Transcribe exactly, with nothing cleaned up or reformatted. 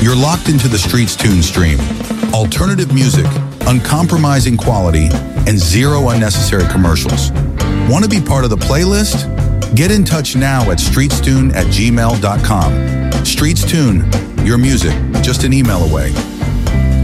You're locked into the Streets Tune stream. Alternative music, uncompromising quality, and zero unnecessary commercials. Want to be part of the playlist? Get in touch now at streetstune at gmail dot com. Streets Tune, your music, just an email away.